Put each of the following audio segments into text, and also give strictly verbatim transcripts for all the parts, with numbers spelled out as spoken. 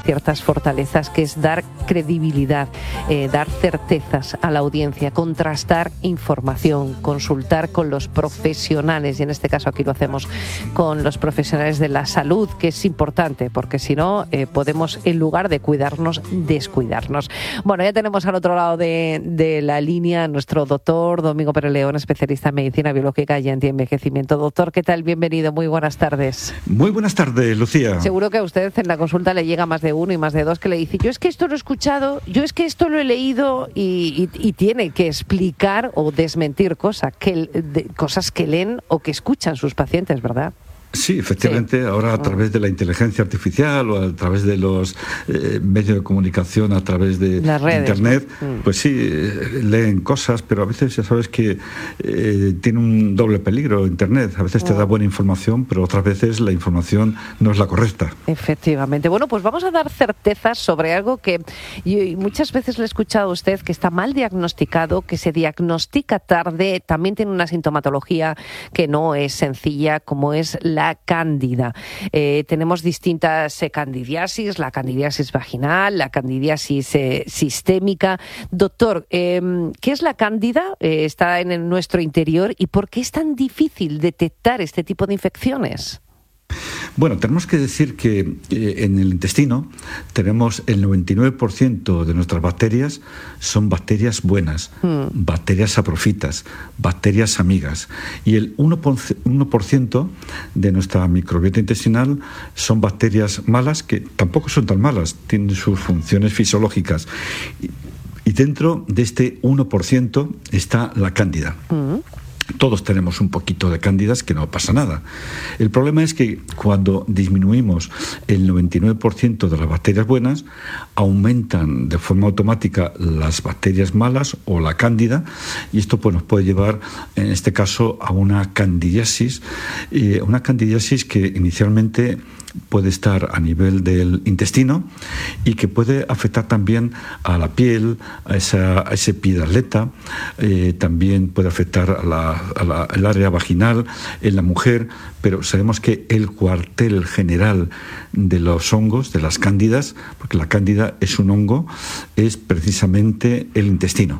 ciertas fortalezas, que es dar credibilidad, eh, dar certezas a la audiencia, contrastar información, consultar con los profesionales, y en este caso aquí lo hacemos con los profesionales de la salud, que es importante, porque si no eh, podemos, en lugar de cuidarnos, descuidarnos. Bueno, ya tenemos al otro lado de, de la línea nuestro doctor Domingo Pérez León, especialista en medicina biológica y antienvejecimiento. Doctor, ¿qué tal? Bienvenido, muy buenas tardes. Muy buenas tardes, Lucía. Seguro que a usted en la consulta le llega más de uno y más de dos que le dice, yo es que esto lo he escuchado, yo es que esto lo he leído, y, y, y tiene que explicar o desmentir cosas que, de, cosas que leen o que escuchan sus pacientes, ¿verdad? Sí, efectivamente, sí. Ahora a través de la inteligencia artificial o a través de los eh, medios de comunicación, a través de Las redes, Internet, ¿no? pues sí, eh, leen cosas, pero a veces ya sabes que eh, tiene un doble peligro Internet. A veces te da buena información, pero otras veces la información no es la correcta. Efectivamente. Bueno, pues vamos a dar certezas sobre algo que y muchas veces le he escuchado a usted, que está mal diagnosticado, que se diagnostica tarde, también tiene una sintomatología que no es sencilla, como es la La cándida. Eh, tenemos distintas eh, candidiasis, la candidiasis vaginal, la candidiasis eh, sistémica. Doctor, eh, ¿qué es la cándida? Eh, está en el, nuestro interior, ¿y por qué es tan difícil detectar este tipo de infecciones? Bueno, tenemos que decir que eh, en el intestino tenemos el noventa y nueve por ciento de nuestras bacterias son bacterias buenas, mm. bacterias saprofitas, bacterias amigas, y el uno por ciento de nuestra microbiota intestinal son bacterias malas, que tampoco son tan malas, tienen sus funciones fisiológicas. Y, y dentro de este uno por ciento está la cándida. Mm. Todos tenemos un poquito de cándidas, que no pasa nada. El problema es que cuando disminuimos el noventa y nueve por ciento de las bacterias buenas, aumentan de forma automática las bacterias malas o la cándida, y esto pues, nos puede llevar, en este caso, a una candidiasis, eh, una candidiasis que inicialmente puede estar a nivel del intestino y que puede afectar también a la piel, a, esa, a ese pie de atleta, eh, también puede afectar a la, a la, al área vaginal en la mujer, pero sabemos que el cuartel general de los hongos, de las cándidas, porque la cándida es un hongo, es precisamente el intestino.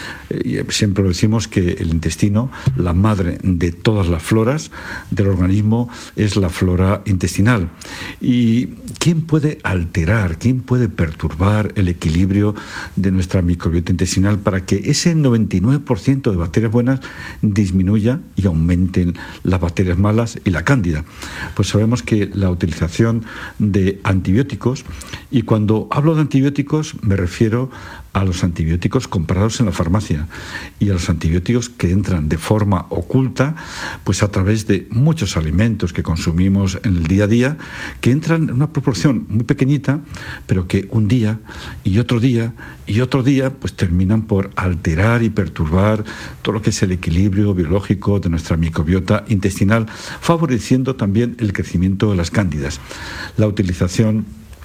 Siempre decimos que el intestino, la madre de todas las floras del organismo, es la flora intestinal. ¿Y quién puede alterar, quién puede perturbar el equilibrio de nuestra microbiota intestinal para que ese noventa y nueve por ciento de bacterias buenas disminuya y aumenten las bacterias malas y la cándida? Pues sabemos que la utilización de antibióticos, y cuando hablo de antibióticos me refiero a los antibióticos comprados en la farmacia y a los antibióticos que entran de forma oculta, pues a través de muchos alimentos que consumimos en el día a día, que entran en una proporción muy pequeñita, pero que un día y otro día y otro día pues terminan por alterar y perturbar todo lo que es el equilibrio biológico de nuestra microbiota intestinal, favoreciendo también el crecimiento de las cándidas. La utilización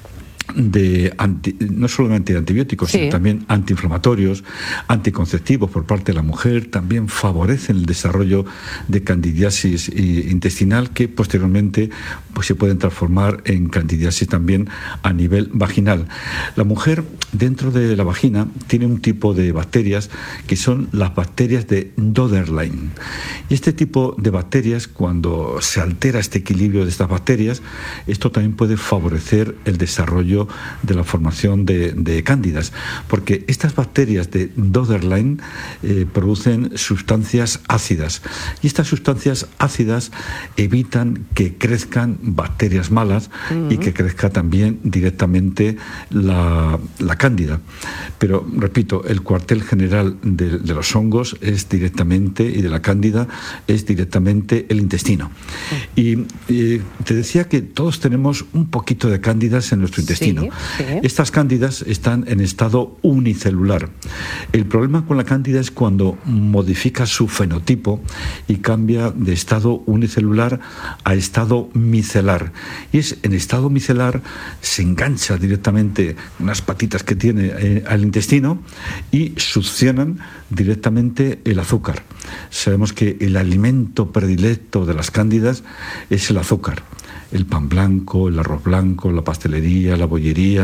de anti, no solamente de antibióticos, sí. sino también antiinflamatorios, anticonceptivos por parte de la mujer, también favorecen el desarrollo de candidiasis intestinal, que posteriormente pues, se pueden transformar en candidiasis también a nivel vaginal. La mujer, dentro de la vagina, tiene un tipo de bacterias que son las bacterias de Döderlein. Y este tipo de bacterias, cuando se altera este equilibrio de estas bacterias, esto también puede favorecer el desarrollo de la formación de, de cándidas, porque estas bacterias de Döderlein eh, producen sustancias ácidas, y estas sustancias ácidas evitan que crezcan bacterias malas uh-huh. y que crezca también directamente la, la cándida. Pero, repito, el cuartel general de, de los hongos es directamente, y de la cándida es directamente el intestino. Uh-huh. Y eh, te decía que todos tenemos un poquito de cándidas en nuestro intestino. Sí. Sí. Estas cándidas están en estado unicelular. El problema con la cándida es cuando modifica su fenotipo y cambia de estado unicelular a estado micelar. Y es en estado micelar, se engancha directamente unas patitas que tiene eh, al intestino y succionan directamente el azúcar. Sabemos que el alimento predilecto de las cándidas es el azúcar. El pan blanco, el arroz blanco, la pastelería, la bollería,